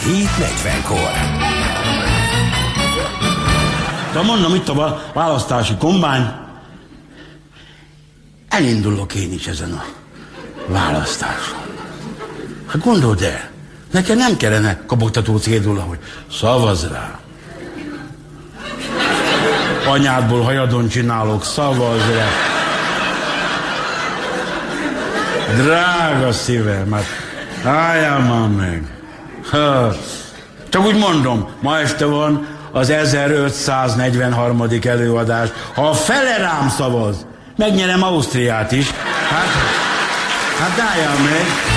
7:40-kor. De mondom, itt a választási kombány. Elindulok én is ezen a választáson. Hát gondold el, nekem nem kellene kopogtató cédula, hogy szavazz rá. Anyádból hajadon csinálok, szavazz rá. Drága szívem, hát álljál már meg. Csak úgy mondom, ma este van az 1543. előadás. Ha a fele rám szavaz, megnyerem Ausztriát is. Hát álljál meg.